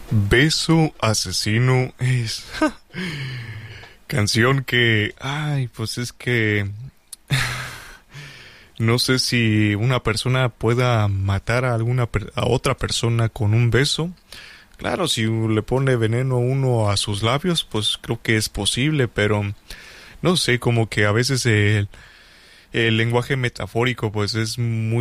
Beso asesino es canción que, pues es que no sé si una persona pueda matar a a otra persona con un beso. Claro, si le pone veneno uno a sus labios, pues creo que es posible, pero no sé, como que a veces el lenguaje metafórico pues es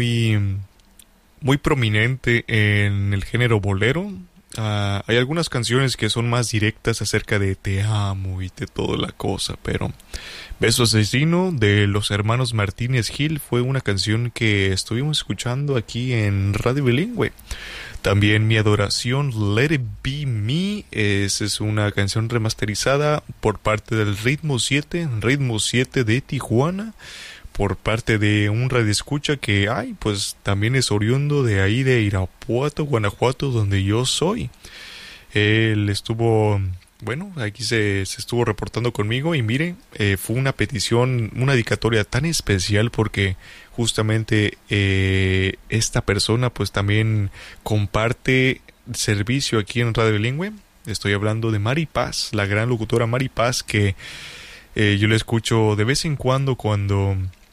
muy prominente en el género bolero. Hay algunas canciones que son más directas acerca de te amo y de toda la cosa, pero Beso Asesino de los hermanos Martínez Gil fue una canción que estuvimos escuchando aquí en Radio Bilingüe. También Mi Adoración, Let It Be Me, esa es una canción remasterizada por parte del Ritmo 7 de Tijuana, por parte de un radioescucha que, pues también es oriundo de ahí de Irapuato, Guanajuato, donde yo soy. Él estuvo, bueno, aquí se estuvo reportando conmigo y mire, fue una petición, una dedicatoria tan especial porque justamente esta persona pues también comparte servicio aquí en Radio Bilingüe. Estoy hablando de Mari Paz, la gran locutora Mari Paz, que yo la escucho de vez en cuando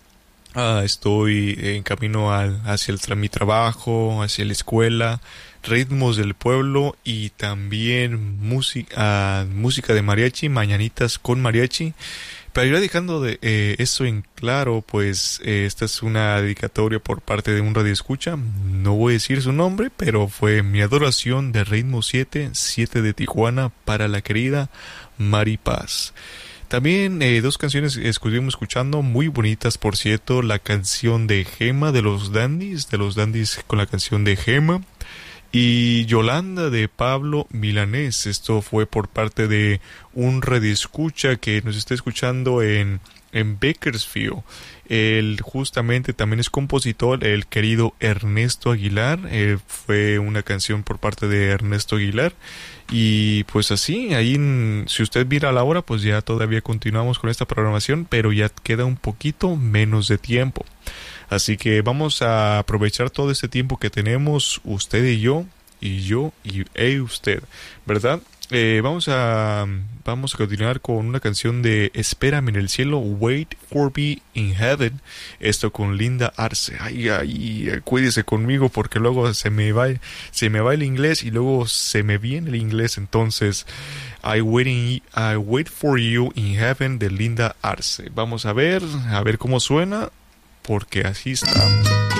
estoy en camino hacia mi trabajo, hacia la escuela, ritmos del pueblo y también música de mariachi, mañanitas con mariachi. Pero ir dejando eso en claro, pues esta es una dedicatoria por parte de un radioescucha. No voy a decir su nombre, pero fue Mi Adoración de Ritmo 7 de Tijuana para la querida Mari Paz. También dos canciones estuvimos escuchando muy bonitas, por cierto, la canción de Gema de los Dandies con la canción de Gema, y Yolanda de Pablo Milanés. Esto fue por parte de un radioescucha que nos está escuchando en Bakersfield. Él justamente también es compositor, el querido Ernesto Aguilar. Fue una canción por parte de Ernesto Aguilar. Y pues así, si usted mira la hora, pues ya todavía continuamos con esta programación, pero ya queda un poquito menos de tiempo. Así que vamos a aprovechar todo este tiempo que tenemos, usted y yo y usted, ¿verdad? Vamos a continuar con una canción de Espérame en el cielo, Wait for Me in Heaven. Esto con Linda Arce. Cuídese conmigo porque luego se me va el inglés y luego se me viene el inglés. Entonces, I Wait for You in Heaven de Linda Arce. Vamos a ver cómo suena, porque así está.